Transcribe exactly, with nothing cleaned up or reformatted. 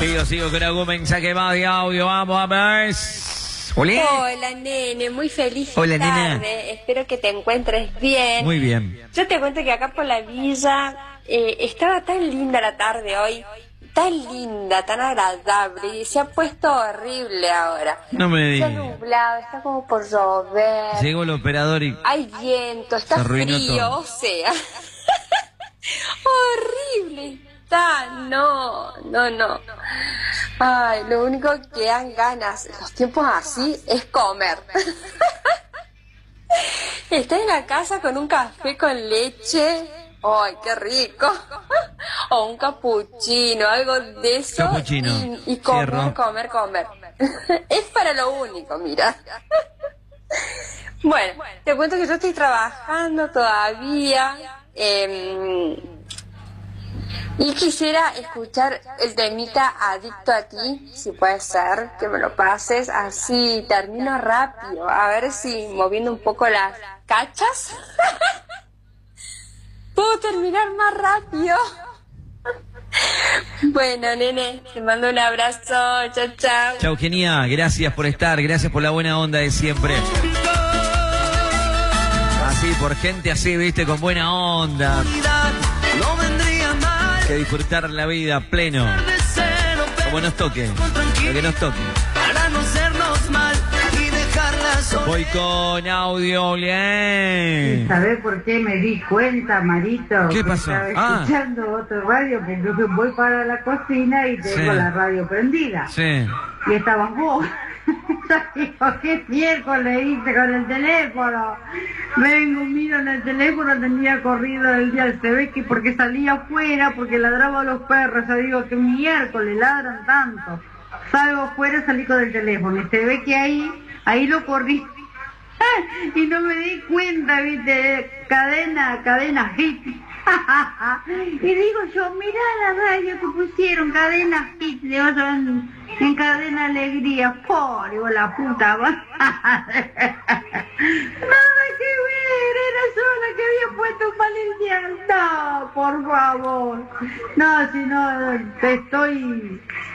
Sigo, sigo con algún mensaje más de audio. Vamos a ver. Hola. Hola, nene, muy feliz Hola, tarde. nena. Espero que te encuentres bien. Muy bien. Yo te cuento que acá por la villa eh, estaba tan linda la tarde hoy, tan linda, tan agradable, y se ha puesto horrible ahora. No me Está digas. nublado, está como por llover. Llegó el operador y Hay viento, está se arruinó frío, todo. o sea. Horrible está, no, no, no. Ay, lo único que dan ganas, los tiempos así, es comer. Estar en la casa con un café con leche, ¡ay, qué rico! O un capuchino, algo de eso. Capuchino, Y, y comer, cierro. comer, comer. Es para lo único, mira. Bueno, te cuento que yo estoy trabajando todavía. Eh, y quisiera escuchar el temita Adicto a ti, si puede ser, que me lo pases, así termino rápido, a ver si moviendo un poco las cachas, puedo terminar más rápido. Bueno, nene, te mando un abrazo, chao, chao. Chau, genia. Gracias por estar. Gracias por la buena onda de siempre. Así, por gente así, viste, con buena onda. Que disfrutar la vida pleno. Como nos toque. Lo que nos toque. Voy con audio, bien. ¿Sabés por qué me di cuenta, Marito? ¿Qué Que pasó? Estaba Ah. escuchando otro radio, porque yo voy para la cocina y tengo Sí. la radio prendida. Sí. Y estabas vos. Digo, ¿qué miércoles hice con el teléfono? Vengo, miro en el teléfono, tenía corrido el día, se ve que porque salía afuera, porque ladraba a los perros, yo digo que miércoles ladran tanto. Salgo afuera, salí con el teléfono y se ve que ahí, ahí lo corrí. Y no me di cuenta, viste, cadena, cadena hit. Y digo yo, mirá la radio que pusieron, cadena hit, digo yo, en, en cadena alegría, por digo, la puta madre. Nada que ver, era yo la que había puesto mal el día. No, por favor. No, si no, te estoy